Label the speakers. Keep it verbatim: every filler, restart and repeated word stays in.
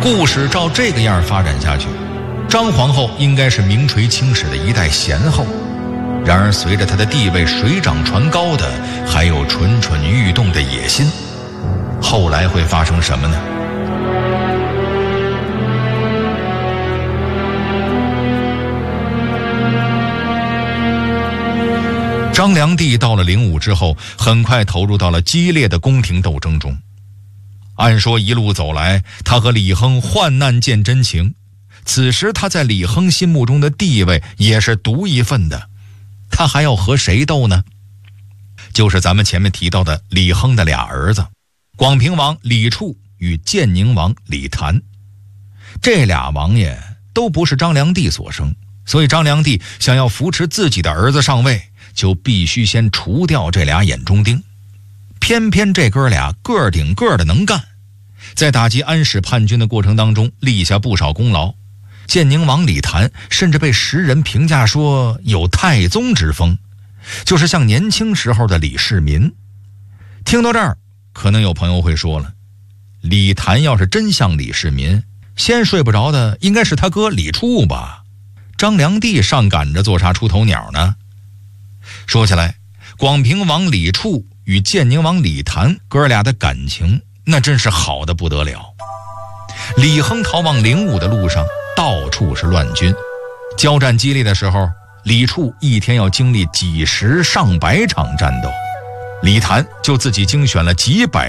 Speaker 1: 故事照这个样发展下去，张皇后应该是名垂青史的一代贤后。然而随着她的地位水涨船高的，还有蠢蠢欲动的野心。后来会发生什么呢？张良娣到了灵武之后，很快投入到了激烈的宫廷斗争中。按说一路走来，他和李亨患难见真情，此时他在李亨心目中的地位也是独一份的，他还要和谁斗呢？就是咱们前面提到的李亨的俩儿子，广平王李处与建宁王李谭。这俩王爷都不是张良娣所生，所以张良娣想要扶持自己的儿子上位，就必须先除掉这俩眼中钉。偏偏这哥俩个顶个的能干，在打击安史叛军的过程当中立下不少功劳。建宁王李谭甚至被时人评价说有太宗之风，就是像年轻时候的李世民。听到这儿，可能有朋友会说了，李谭要是真像李世民，先睡不着的应该是他哥李处吧？张良娣上赶着做啥出头鸟呢？说起来，广平王李处与建宁王李谭哥俩的感情那真是好得不得了。李亨逃往灵武的路上，到处是乱军，交战激烈的时候，李处一天要经历几十上百场战斗，李谭就自己精选了几百